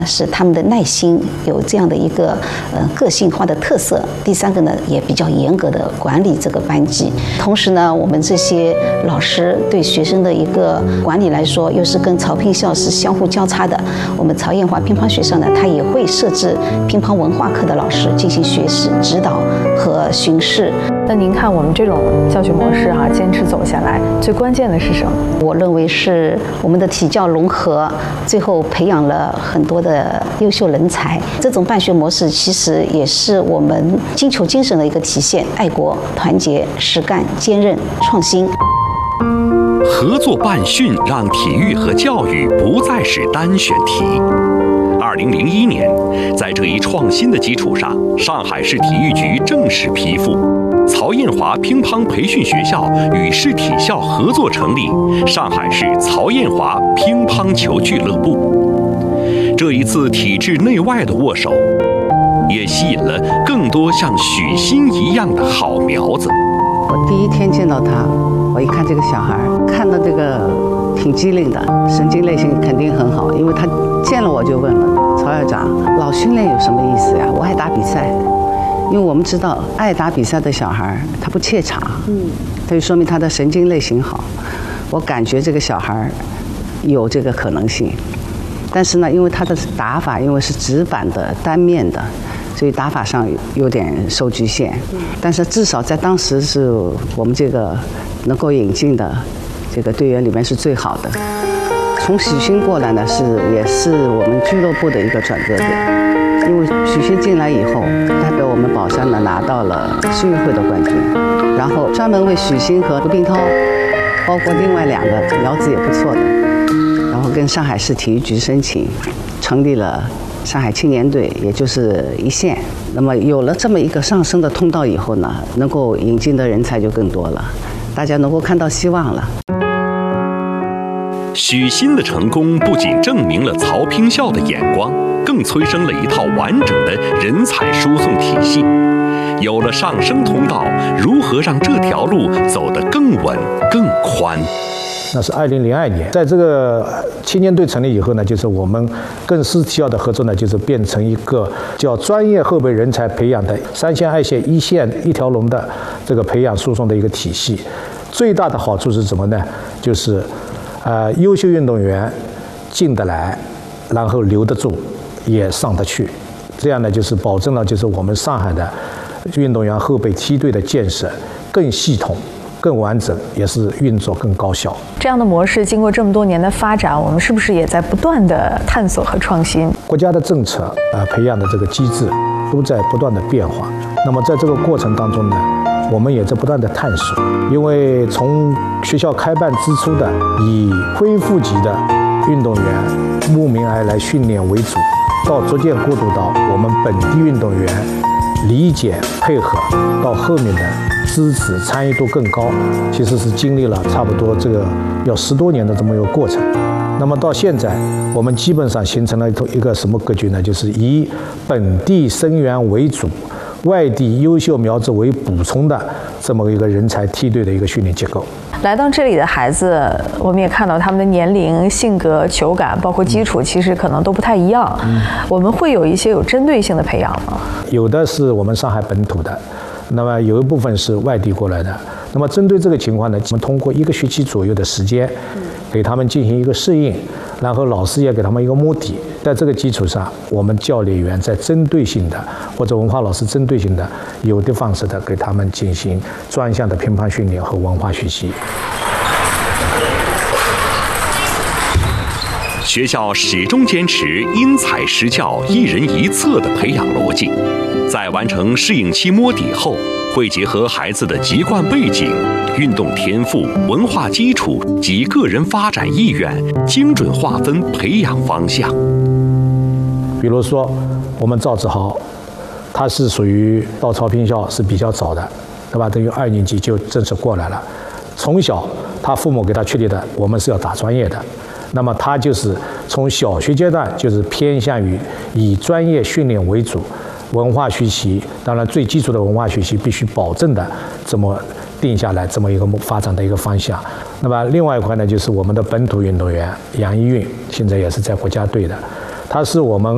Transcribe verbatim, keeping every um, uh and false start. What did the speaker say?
是他们的耐心有这样的一个呃个性化的特色。第三个呢，也比较严格的管理这个班级。同时呢，我们这些老师对学生的一个管理来说，又是跟曹乒校是相互交叉的。我们曹艳华乒乓学校呢，它也会设置乒乓文化课的老师进行学习指导和巡视。 那您看我们这种教学模式哈、啊，坚持走下来，最关键的是什么？ 我认为是我们的体教融合，最后培养了很多的的优秀人才。这种办学模式其实也是我们金球精神的一个体现：爱国、团结、实干、坚韧、创新。 合作办训让体育和教育不再是单选题。二零零一年，在这一创新的基础上，上海市体育局正式批复，曹艳华乒乓培训学校与市体校合作成立上海市曹艳华乒乓球俱乐部。这一次体制内外的握手，也吸引了更多像许昕一样的好苗子。 我第一天见到他，我一看这个小孩，看到这个挺机灵的，神经类型肯定很好，因为他见了我就问了曹校长，老训练有什么意思呀？我爱打比赛。因为我们知道，爱打比赛的小孩他不怯场，嗯，这就说明他的神经类型好。我感觉这个小孩有这个可能性。但是呢，因为他的打法因为是直板的单面的，所以打法上有点受局限。但是至少在当时是我们这个能够引进的这个队员里面是最好的。从许昕过来呢，是也是我们俱乐部的一个转折点，因为许昕进来以后，代表我们宝山呢拿到了世运会的冠军，然后专门为许昕和胡冰涛，包括另外两个苗子也不错的。然后跟上海市体育局申请，成立了上海青年队，也就是一线。那么有了这么一个上升的通道以后呢，能够引进的人才就更多了，大家能够看到希望了。 许昕的成功不仅证明了曹乒校的眼光，更催生了一套完整的人才输送体系。有了上升通道，如何让这条路走得更稳、更宽？ 那是二零零二年，在这个青年队成立以后呢，就是我们跟市体校的合作呢，就是变成一个叫专业后备人才培养的三线、二线、一线一条龙的这个培养输送的一个体系。最大的好处是什么呢？就是，呃，优秀运动员进得来，然后留得住，也上得去。这样呢，就是保证了就是我们上海的运动员后备梯队的建设更系统。更完整，也是运作更高效。 这样的模式经过这么多年的发展，我们是不是也在不断的探索和创新？ 国家的政策啊，培养的这个机制都在不断的变化。那么在这个过程当中呢，我们也在不断的探索。因为从学校开办之初的以恢复级的运动员慕名而来训练为主，到逐渐过渡到我们本地运动员理解配合，到后面的支持参与度更高，其实是经历了差不多这个要十多年的这么一个过程。那么到现在，我们基本上形成了一个什么格局呢？就是以本地生源为主，外地优秀苗子为补充的这么一个人才梯队的一个训练结构。 来到这里的孩子，我们也看到他们的年龄、性格、球感，包括基础，其实可能都不太一样。嗯、我们会有一些有针对性的培养吗？ 有的是我们上海本土的，那么有一部分是外地过来的。那么针对这个情况呢，我们通过一个学期左右的时间，给他们进行一个适应，然后老师也给他们一个摸底。在这个基础上，我们教练员在针对性的或者文化老师针对性的有的放矢的给他们进行专项的乒乓训练和文化学习。 学校始终坚持因材施教、一人一策的培养逻辑，在完成适应期摸底后，会结合孩子的籍贯背景、运动天赋、文化基础及个人发展意愿，精准划分培养方向。 比如说，我们赵志豪，他是属于到曹乒校是比较早的，对吧？等于二年级就正式过来了。从小，他父母给他确立的，我们是要打专业的。那么他就是从小学阶段就是偏向于以专业训练为主，文化学习，当然最基础的文化学习必须保证的这么定下来这么一个发展的一个方向。那么另外一块呢，就是我们的本土运动员杨一运，现在也是在国家队的，他是我们